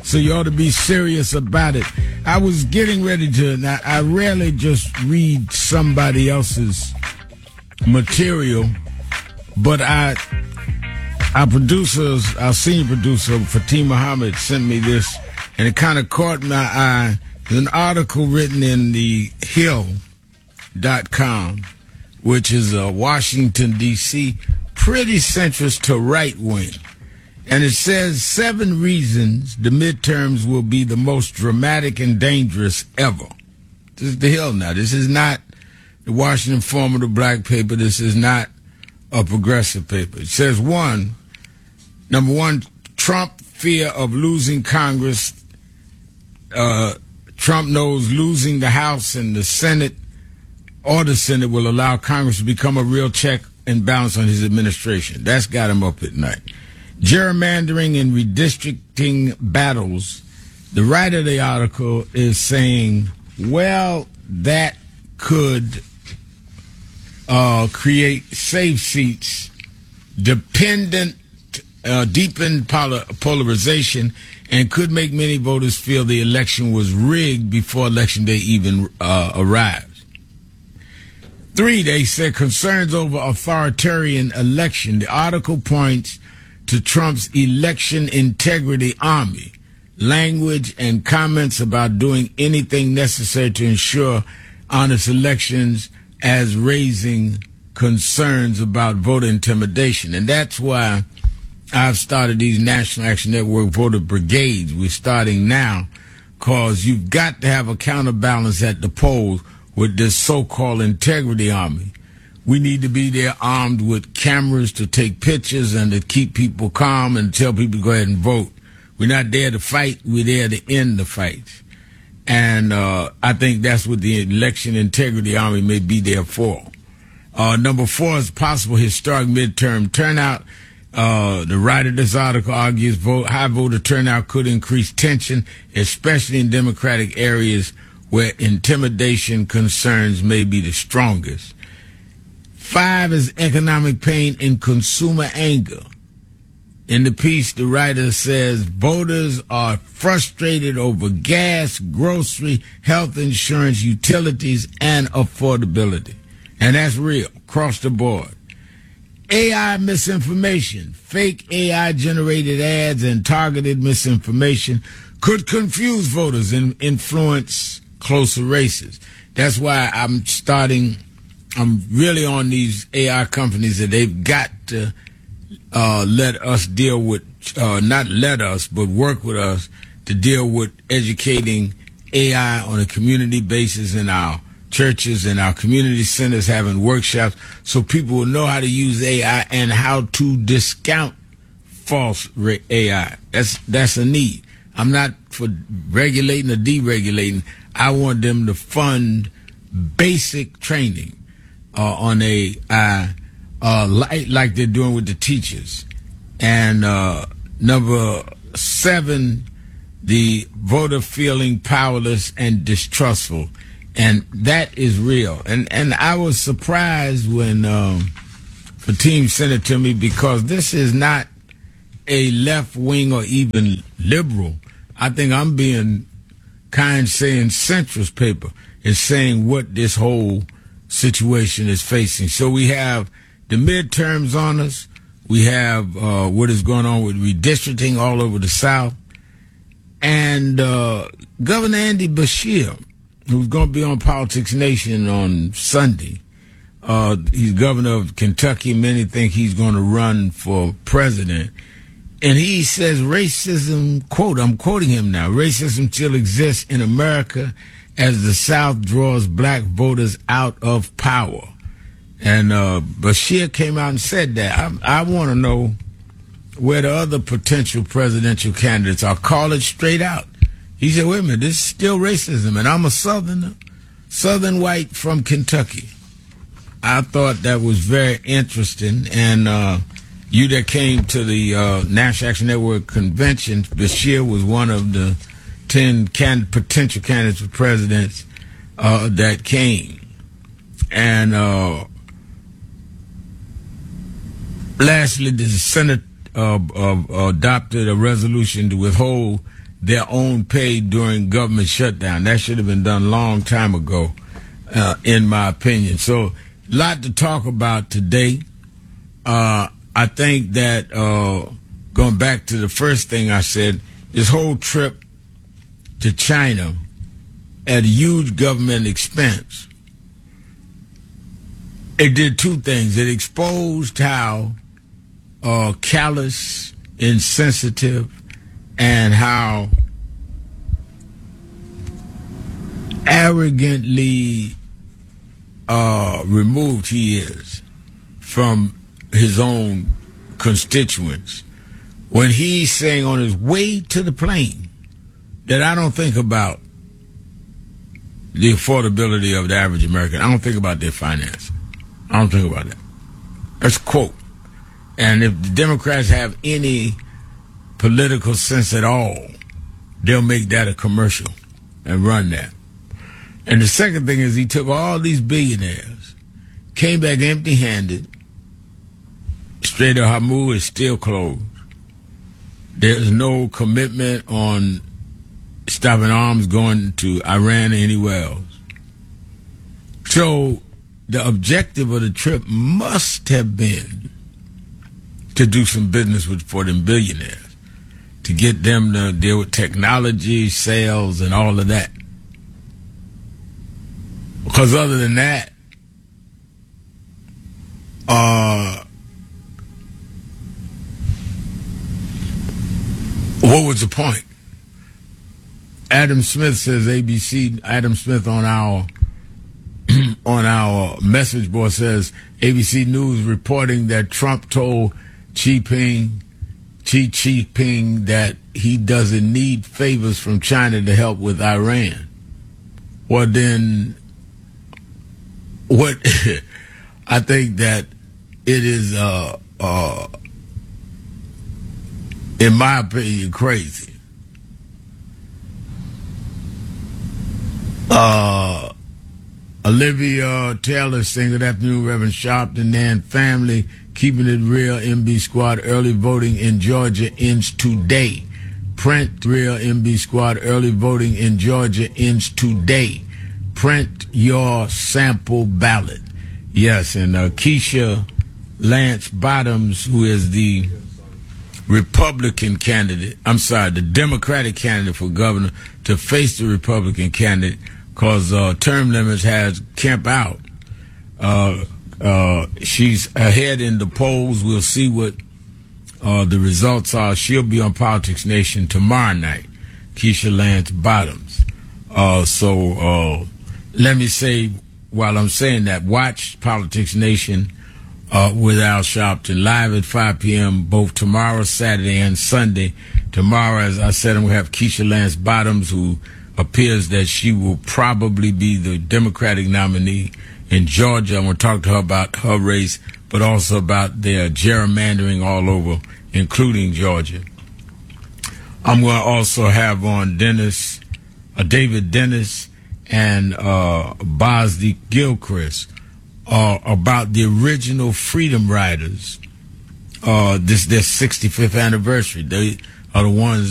So you ought to be serious about it. I was getting ready to, now I rarely just read somebody else's material, but our senior producer, Fatima Muhammad, sent me this, and it kind of caught my eye. There's an article written in the Hill.com, which is Washington, D.C., pretty centrist to right wing. And it says 7 reasons the midterms will be the most dramatic and dangerous ever. This is the Hill now. This is not the Washington Forum or the Black paper. This is not a progressive paper. It says number one, Trump fear of losing Congress. Trump knows losing the House and the Senate or the Senate will allow Congress to become a real check and balance on his administration. That's got him up at night. Gerrymandering and redistricting battles. The writer of the article is saying, well, that could create safe seats, deepen polarization, and could make many voters feel the election was rigged before Election Day even arrives. 3, they said concerns over authoritarian election. The article points to Trump's election integrity army, language and comments about doing anything necessary to ensure honest elections as raising concerns about voter intimidation. And that's why I've started these National Action Network voter brigades. We're starting now because you've got to have a counterbalance at the polls with this so-called integrity army. We need to be there armed with cameras to take pictures and to keep people calm and tell people to go ahead and vote. We're not there to fight. We're there to end the fight. And I think that's what the election integrity army may be there for. Number 4 is possible historic midterm turnout. The writer of this article argues high voter turnout could increase tension, especially in Democratic areas where intimidation concerns may be the strongest. 5 is economic pain and consumer anger. In the piece, the writer says voters are frustrated over gas, grocery, health insurance, utilities, and affordability. And that's real, across the board. AI misinformation, fake AI-generated ads and targeted misinformation could confuse voters and influence closer races. That's why I'm really on these AI companies that they've got to let us deal with, not let us, but work with us to deal with educating AI on a community basis in our churches and our community centers, having workshops so people will know how to use AI and how to discount false AI. That's a need. I'm not for regulating or deregulating. I want them to fund basic training on AI, like they're doing with the teachers. And number 7, the voter feeling powerless and distrustful. And that is real. And I was surprised when Fatim sent it to me, because this is not a left wing or even liberal. I think I'm being kind, saying centrist paper is saying what this whole situation is facing. So we have the midterms on us. We have what is going on with redistricting all over the South. And Governor Andy Beshear, who's going to be on Politics Nation on Sunday. He's governor of Kentucky. Many think he's going to run for president. And he says racism, quote, I'm quoting him now, racism still exists in America as the South draws black voters out of power. And Beshear came out and said that. I want to know where the other potential presidential candidates are. Call it straight out. He said, wait a minute, this is still racism, and I'm a Southern white from Kentucky. I thought that was very interesting, and you that came to the National Action Network convention, Beshear was one of the 10 potential candidates for presidents that came. And lastly, the Senate adopted a resolution to withhold their own pay during government shutdown. That should have been done a long time ago, in my opinion. So, a lot to talk about today. I think that, going back to the first thing I said, this whole trip to China at a huge government expense, it did two things. It exposed how callous, insensitive, and how arrogantly removed he is from his own constituents. When he's saying on his way to the plane that I don't think about the affordability of the average American. I don't think about their finances. I don't think about that. That's a quote. And if the Democrats have any political sense at all, they'll make that a commercial and run that. And the second thing is he took all these billionaires, came back empty-handed. Strait of Hormuz is still closed. There's no commitment on stopping arms going to Iran or anywhere else. So the objective of the trip must have been to do some business for them billionaires, to get them to deal with technology, sales, and all of that. Because other than that, what was the point? Adam Smith says ABC. Adam Smith on our message board says ABC News reporting that Trump told Xi Jinping that he doesn't need favors from China to help with Iran. Well, then, what? I think that it is, in my opinion, crazy. Olivia Taylor saying, good afternoon, Reverend Sharpton and family. Keeping it real, MB Squad. Early voting in Georgia ends today. Print real, MB Squad. Early voting in Georgia ends today. Print your sample ballot. Yes, and Keisha Lance Bottoms, who is the Republican candidate, the Democratic candidate for governor, to face the Republican candidate, because term limits has Kemp out. She's ahead in the polls. We'll see what the results are. She'll be on Politics Nation tomorrow night, Keisha Lance Bottoms. So let me say, while I'm saying that, watch Politics Nation with Al Sharpton live at 5 p.m. both tomorrow, Saturday, and Sunday. Tomorrow, as I said, I'm going to have Keisha Lance Bottoms, who appears that she will probably be the Democratic nominee in Georgia. I'm going to talk to her about her race, but also about their gerrymandering all over, including Georgia. I'm going to also have on David Dennis, and Bosley Gilchrist about the original Freedom Riders. This their 65th anniversary. They are the ones